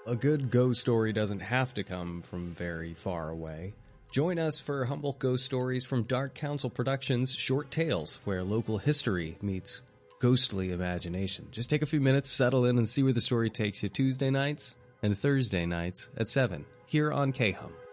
A good ghost story doesn't have to come from very far away. Join us for Humboldt Ghost Stories from Dark Council Productions' Short Tales, where local history meets ghostly imagination. Just take a few minutes, settle in, and see where the story takes you Tuesday nights and Thursday nights at 7 here on K-Hum.